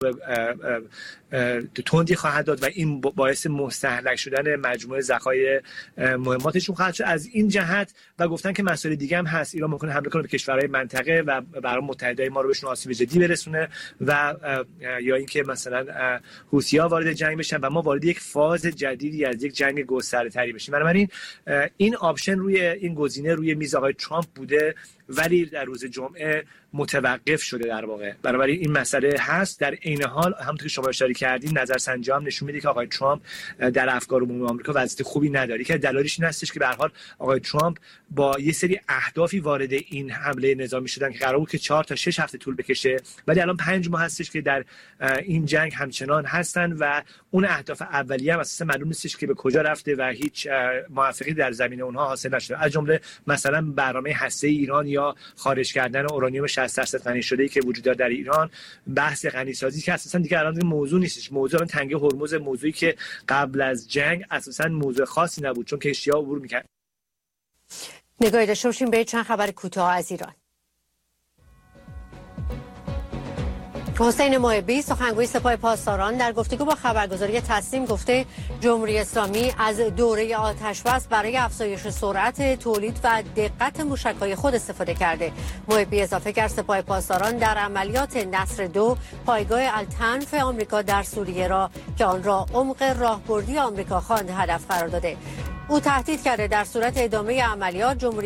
تندی خواهد داد و این باعث مستهلک شدن مجموعه ذخایر مهماتشون خواهد شد از این جهت. و گفتن که مسائل دیگه هم هست، ایران ممکنه حمله کنه به کشورهای منطقه و برای متحدای ما رو بهشون آسیب جدی برسونه و یا اینکه مثلا حوثی‌ها وارد جنگ بشن و ما وارد یک فاز جدیدی از یک جنگ گسترده‌تری بشیم. بنابراین این آپشن این گزینه روی میز آقای ترامپ بوده ولی در روز جمعه متوقف شده در واقع. بنابراین این مسئله هست. در عین حال همونطور که شما اشاره کردین نظرسنجی هم نشون میده که آقای ترامپ در افکار عمومی آمریکا وضعیت خوبی نداره که دلایلش این هستش که به هر حال آقای ترامپ با یه سری اهدافی وارد این حمله نظامی شدن که قرار بود که 4 تا 6 هفته طول بکشه ولی الان 5 ماه هستش که در این جنگ همچنان هستن و اون اهداف اولیه هم اساسا معلوم نیستش که به کجا رفته و هیچ موفقیتی در زمینه اونها حاصل نشده. از جمله مثلا برنامه هسته‌ای ایران یا خارج کردن اورانیوم 60% غنی شده‌ای که وجود داره در ایران، بحث غنی سازی که اساسا دیگه الان موضوع نیستش. موضوع الان تنگه هرمز، موضوعی که قبل از جنگ اساسا موضوع خاصی نبود چون کشتی‌ها عبور می‌کردن. نگاهی داشته باشیم به چند خبر کوتاه از ایران. حسین محبی سخنگوی سپاه پاسداران در گفتگو با خبرگزاری تسنیم گفته جمهوری اسلامی از دوره آتش‌بس برای افزایش سرعت تولید و دقت موشک‌های خود استفاده کرده. محبی اضافه کرد سپاه پاسداران در عملیات نصر 2 پایگاه التنف آمریکا در سوریه را که آن را عمق راهبردی آمریکا خواند هدف قرار داده. او تهدید کرده در صورت ادامه عملیات جمهوری